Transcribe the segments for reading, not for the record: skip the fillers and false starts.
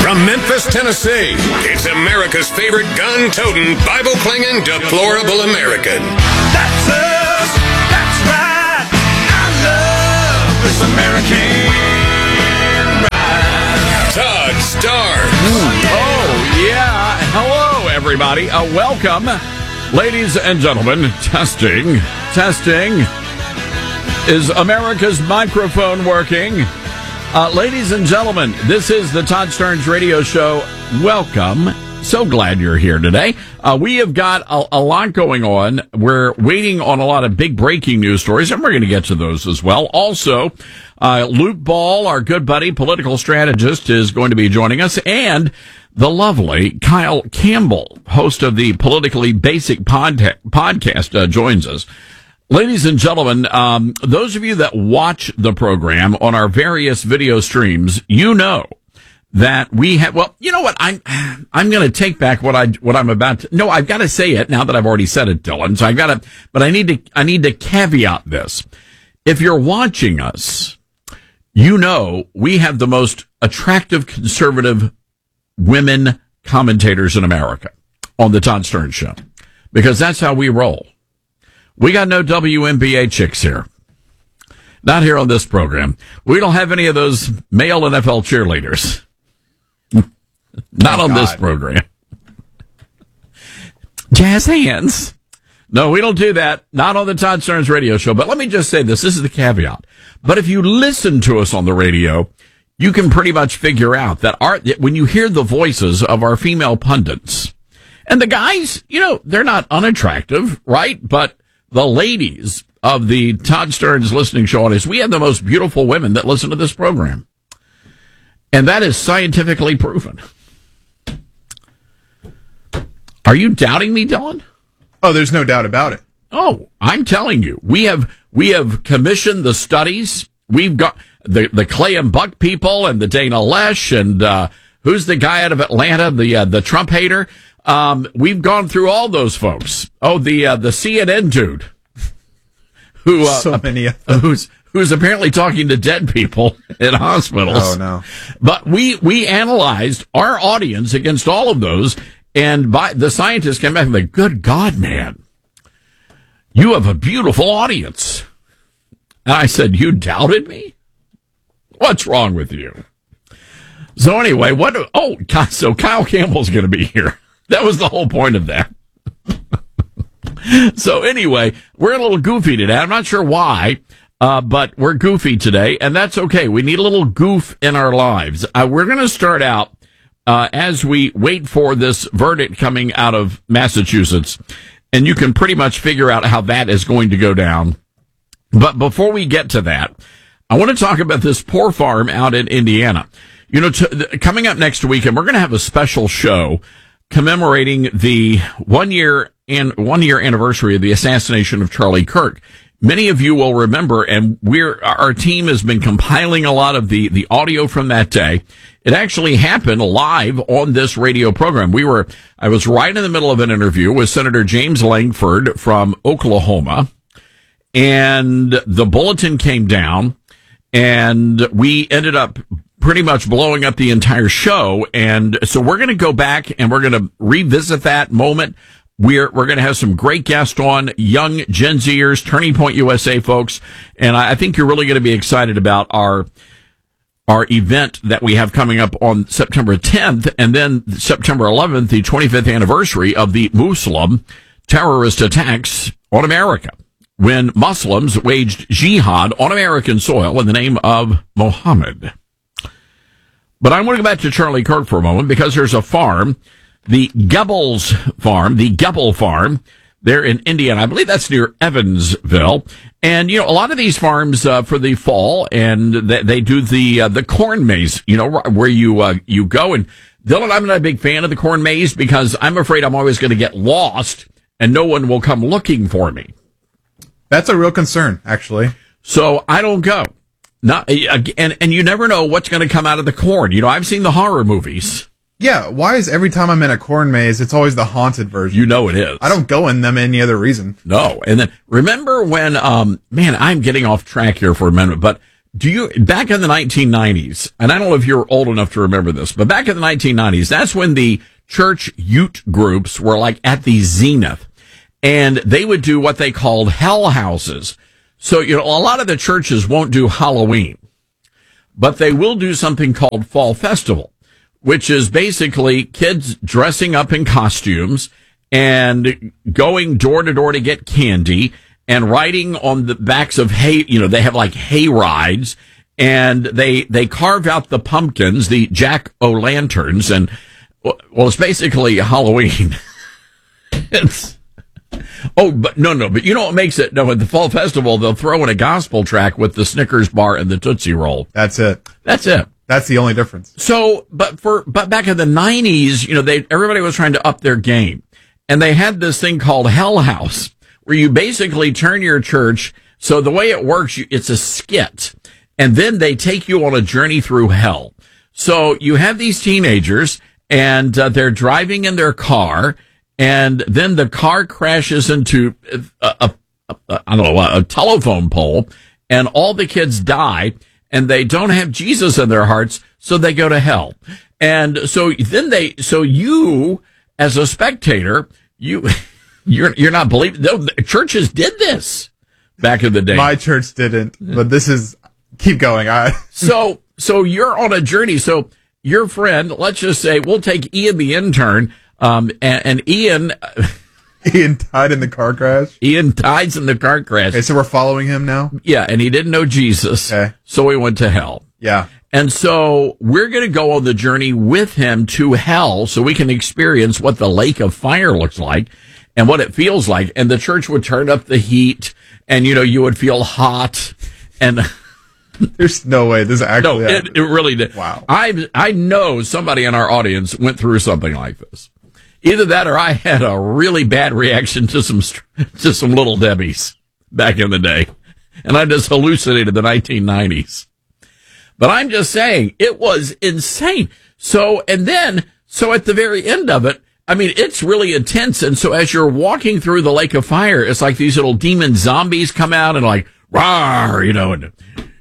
From Memphis, Tennessee, it's America's favorite gun-toting, Bible-clinging, deplorable American. That's us. That's right. I love this American ride. Todd Starr. Oh, yeah. Hello, everybody. Welcome. Ladies and gentlemen, testing. Is America's microphone working? Ladies and gentlemen, this is the Todd Starnes Radio Show. Welcome. So glad you're here today. We have got a lot going on. We're waiting on a lot of big breaking news stories, and we're going to get to those as well. Also, Luke Ball, our good buddy, political strategist, is going to be joining us, and the lovely Kyle Campbell, host of the Politically Basic podcast, joins us. Ladies and gentlemen, those of you that watch the program on our various video streams, you know that we have, well, you know what? I'm going to take back what I'm about to, no, I've got to say it now that I've already said it, Dylan. So but I need to caveat this. If you're watching us, you know we have the most attractive conservative women commentators in America on the Todd Starnes Show, because that's how we roll. We got no WNBA chicks here. Not here on this program. We don't have any of those male NFL cheerleaders. Not on this program. Jazz hands. No, we don't do that. Not on the Todd Starnes Radio Show. But let me just say this. This is the caveat. But if you listen to us on the radio, you can pretty much figure out that when you hear the voices of our female pundits, and the guys, you know, they're not unattractive, right? But the ladies of the Todd Starnes listening show audience, we have the most beautiful women that listen to this program. And that is scientifically proven. Are you doubting me, Dylan? Oh, there's no doubt about it. Oh, I'm telling you, we have commissioned the studies. We've got the Clay and Buck people and the Dana Loesch and who's the guy out of Atlanta, the Trump hater. We've gone through all those folks. Oh, the CNN dude who so many of them. who's apparently talking to dead people in hospitals. Oh no! But we analyzed our audience against all of those, and the scientists came back and like, "Good God, man, you have a beautiful audience." And I said, "You doubted me? What's wrong with you?" So anyway, so Kyle Campbell's going to be here. That was the whole point of that. So anyway, we're a little goofy today. I'm not sure why, but we're goofy today, and that's okay. We need a little goof in our lives. We're going to start out as we wait for this verdict coming out of Massachusetts, and you can pretty much figure out how that is going to go down. But before we get to that, I want to talk about this poor farm out in Indiana. You know, coming up next week, and we're going to have a special show commemorating the one year anniversary of the assassination of Charlie Kirk. Many of you will remember, and our team has been compiling a lot of the audio from that day. It actually happened live on this radio program. I was right in the middle of an interview with Senator James Langford from Oklahoma, and the bulletin came down, and we ended up pretty much blowing up the entire show. And so we're going to go back and we're going to revisit that moment. We're going to have some great guests on, young Gen Zers, Turning Point USA folks. And I think you're really going to be excited about our event that we have coming up on September 10th and then September 11th, the 25th anniversary of the Muslim terrorist attacks on America, when Muslims waged jihad on American soil in the name of Muhammad. But I want to go back to Charlie Kirk for a moment, because there's a farm, the Gebel Farm, there in Indiana. I believe that's near Evansville. And, you know, a lot of these farms for the fall, and they do the corn maze, you know, where you go. And Dylan, I'm not a big fan of the corn maze, because I'm afraid I'm always going to get lost and no one will come looking for me. That's a real concern, actually. So I don't go. And you never know what's going to come out of the corn. You know, I've seen the horror movies. Yeah, why is every time I'm in a corn maze, it's always the haunted version? You know it is. I don't go in them any other reason. No. And then remember when, man, I'm getting off track here for a minute, but back in the 1990s, and I don't know if you're old enough to remember this, but back in the 1990s, that's when the church youth groups were like at the zenith, and they would do what they called hell houses. So, a lot of the churches won't do Halloween, but they will do something called Fall Festival, which is basically kids dressing up in costumes and going door to door to get candy and riding on the backs of hay. They have like hay rides, and they carve out the pumpkins, the jack-o'-lanterns, and it's basically Halloween. But what makes it? No, at the Fall Festival, they'll throw in a gospel track with the Snickers bar and the Tootsie Roll. That's it. That's it. That's the only difference. So, but back in the 90s, everybody was trying to up their game. And they had this thing called Hell House, where you basically turn your church. So the way it works, it's a skit. And then they take you on a journey through hell. So you have these teenagers, and they're driving in their car, and then the car crashes into a telephone pole, and all the kids die, and they don't have Jesus in their hearts, so they go to hell. And so you, as a spectator, you're not believing. No, churches did this back in the day. My church didn't, but this is, keep going. So you're on a journey. So your friend, let's just say, we'll take Ian the intern, and Ian died in the car crash. Ian dies in the car crash. Okay, so we're following him now? Yeah, and he didn't know Jesus. Okay. So he went to hell. Yeah. And so we're going to go on the journey with him to hell so we can experience what the lake of fire looks like and what it feels like. And the church would turn up the heat, and, you would feel hot. And there's no way this actually happened. It really did. Wow. I know somebody in our audience went through something like this. Either that or I had a really bad reaction to some Little Debbies back in the day. And I just hallucinated the 1990s. But I'm just saying, it was insane. So at the very end of it, it's really intense. And so as you're walking through the lake of fire, it's like these little demon zombies come out and like, rawr, and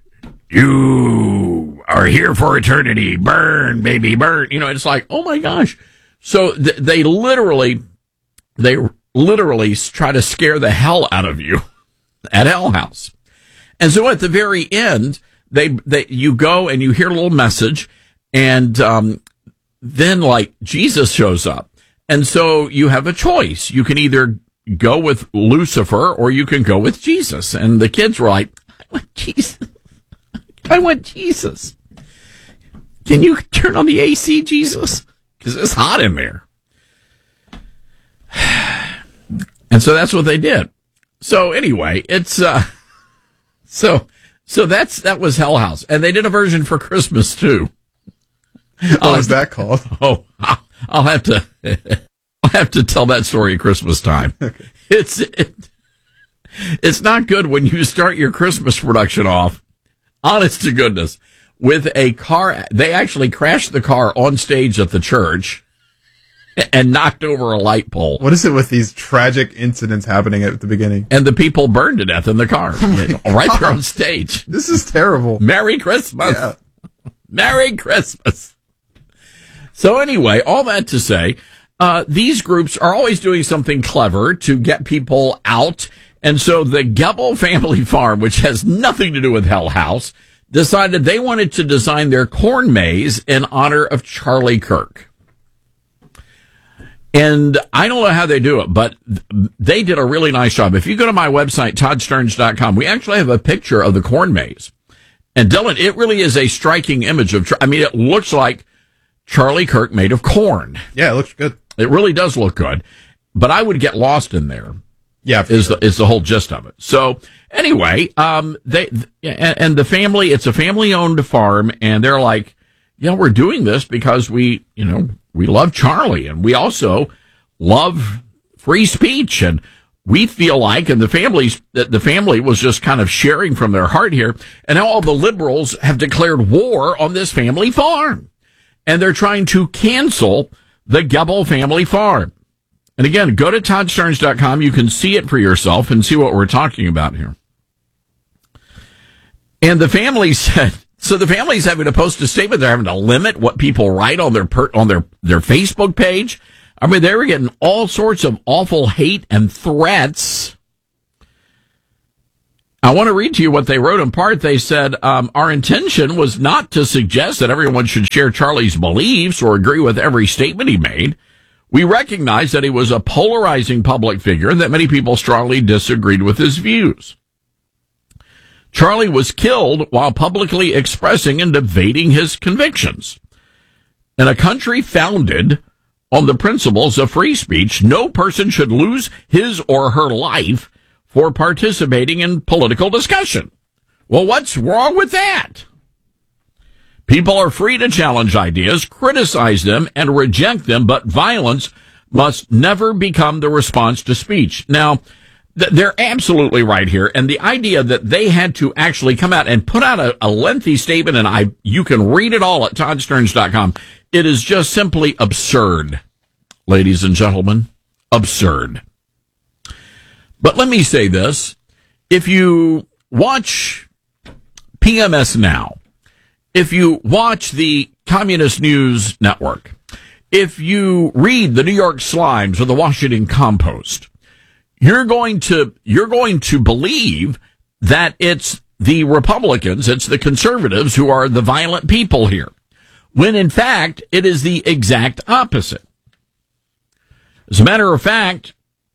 you are here for eternity. Burn, baby, burn. It's like, oh my gosh. So they literally try to scare the hell out of you at Hell House. And so at the very end, you go and you hear a little message, and then like Jesus shows up. And so you have a choice. You can either go with Lucifer or you can go with Jesus. And the kids were like, I want Jesus. I want Jesus. Can you turn on the AC, Jesus? Because it's hot in there. And so that's what they did. So anyway, it's so that was Hell House, and they did a version for Christmas too. What was that called? Oh, I'll have to tell that story at Christmas time. Okay. It's not good when you start your Christmas production off, honest to goodness, with a car. They actually crashed the car on stage at the church and knocked over a light pole. What is it with these tragic incidents happening at the beginning? And the people burned to death in the car, right there on stage. This is terrible. Merry Christmas. Yeah. Merry Christmas. So anyway, all that to say, these groups are always doing something clever to get people out. And so the Gebel family farm, which has nothing to do with Hell House, decided they wanted to design their corn maze in honor of Charlie Kirk. And I don't know how they do it, but they did a really nice job. If you go to my website, toddsterns.com, we actually have a picture of the corn maze. And Dylan, it really is a striking image of, it looks like Charlie Kirk made of corn. Yeah, it looks good. It really does look good. But I would get lost in there. Yeah, is the whole gist of it. So anyway, the family, it's a family owned farm, and they're like, we're doing this because we love Charlie, and we also love free speech, and we feel like, and the family was just kind of sharing from their heart here, and now all the liberals have declared war on this family farm, and they're trying to cancel the Gebel family farm. And again, go to toddsterns.com. You can see it for yourself and see what we're talking about here. And the family said, so the family's having to post a statement. They're having to limit what people write on their Facebook page. I mean, they were getting all sorts of awful hate and threats. I want to read to you what they wrote. In part, they said, our intention was not to suggest that everyone should share Charlie's beliefs or agree with every statement he made. We recognize that he was a polarizing public figure and that many people strongly disagreed with his views. Charlie was killed while publicly expressing and debating his convictions. In a country founded on the principles of free speech, no person should lose his or her life for participating in political discussion. Well, what's wrong with that? People are free to challenge ideas, criticize them, and reject them, but violence must never become the response to speech. Now, they're absolutely right here, and the idea that they had to actually come out and put out a lengthy statement, and you can read it all at toddsterns.com, it is just simply absurd, ladies and gentlemen, absurd. But let me say this. If you watch PMS Now, if you watch the Communist News Network, if you read the New York Slimes or the Washington Compost, you're going to believe that it's the Republicans, it's the conservatives who are the violent people here, when in fact it is the exact opposite. As a matter of fact,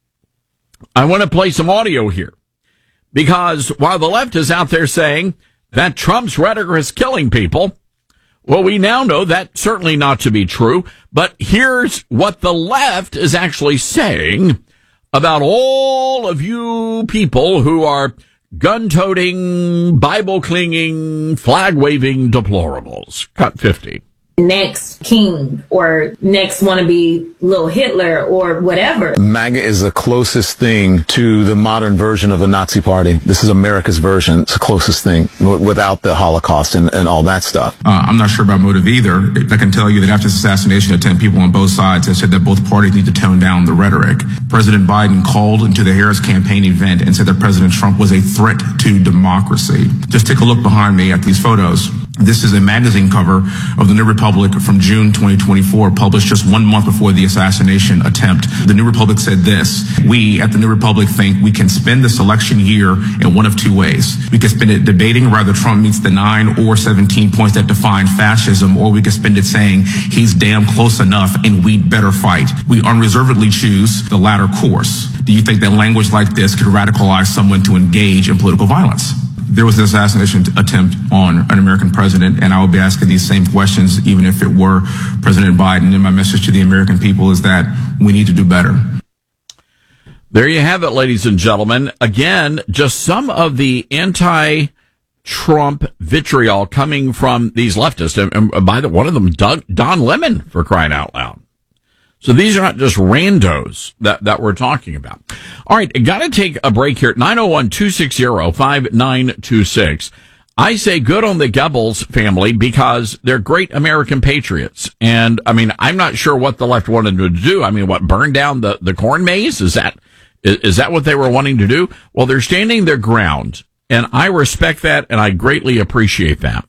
I want to play some audio here, because while the left is out there saying that Trump's rhetoric is killing people, well, we now know that's certainly not to be true, but here's what the left is actually saying about all of you people who are gun-toting, Bible-clinging, flag-waving deplorables. Cut 50. Next king or next wannabe little Hitler or whatever. MAGA is the closest thing to the modern version of the Nazi Party. This is America's version. It's the closest thing without the Holocaust and all that stuff. I'm not sure about motive either. I can tell you that after this assassination attempt, people on both sides have said that both parties need to tone down the rhetoric. President Biden called into the Harris campaign event and said that President Trump was a threat to democracy. Just take a look behind me at these photos. This is a magazine cover of the New Republic from June 2024, published just 1 month before the assassination attempt. The New Republic said this: we at the New Republic think we can spend this election year in one of two ways. We can spend it debating whether Trump meets the 9 or 17 points that define fascism, or we can spend it saying he's damn close enough and we'd better fight. We unreservedly choose the latter course. Do you think that language like this could radicalize someone to engage in political violence? There was an assassination attempt on an American president, and I will be asking these same questions even if it were President Biden. And my message to the American people is that we need to do better. There you have it, ladies and gentlemen. Again, just some of the anti-Trump vitriol coming from these leftists. And by the one of them, Don Lemon, for crying out loud. So these are not just randos that we're talking about. All right, got to take a break here at 901-260-5926. I say good on the Goebbels family because they're great American patriots. And, I mean, I'm not sure what the left wanted to do. I mean, what, burn down the corn maze? Is that what they were wanting to do? Well, they're standing their ground, and I respect that, and I greatly appreciate that.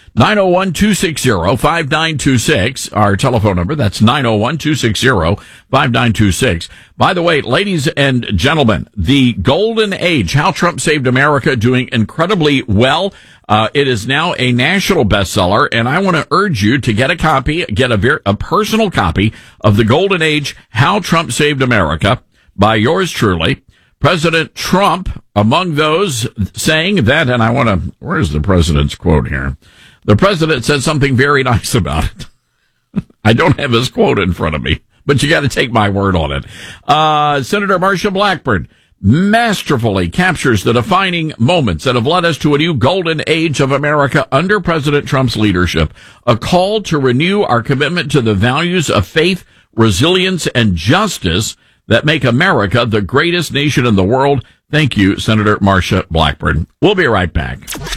901-260-5926, our telephone number. That's 901-260-5926. By the way, ladies and gentlemen, The Golden Age, How Trump Saved America, doing incredibly well. It is now a national bestseller, and I want to urge you to get a copy, get a personal copy of The Golden Age, How Trump Saved America, by yours truly. President Trump, among those saying that, and I want to, where's the president's quote here? The president said something very nice about it. I don't have his quote in front of me, but you got to take my word on it. Senator Marsha Blackburn masterfully captures the defining moments that have led us to a new golden age of America under President Trump's leadership, a call to renew our commitment to the values of faith, resilience, and justice that make America the greatest nation in the world. Thank you, Senator Marsha Blackburn. We'll be right back.